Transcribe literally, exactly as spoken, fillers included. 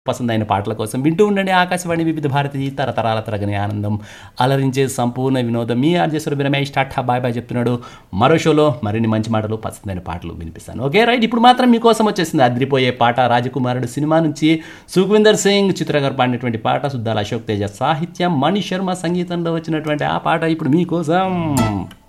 పసందైన పాటల కోసం వింటూ ఉండండి ఆకాశవాణి వివిధ భారతి తరతరాల తరగని ఆనందం అలరించే సంపూర్ణ వినోదం. మీ ఆర్జేశ్వర రమేష్ టాటా బాయ్ బాయ్ చెప్తున్నాడు. మరో షోలో మరిన్ని మంచి మాటలు పసందైన పాటలు వినిపిస్తాను. ఓకే రైట్, ఇప్పుడు మాత్రం మీకోసం వచ్చేసింది అద్రిపోయే పాట. రాజకుమారుడు సినిమా నుంచి సుఖ్విందర్ సింగ్ చిత్ర గారు పాడినటువంటి పాట, సుద్దాల అశోక్ తేజ సాహిత్యం, మణి శర్మ సంగీతంలో వచ్చినటువంటి ఆ పాట ఇప్పుడు మీకోసం.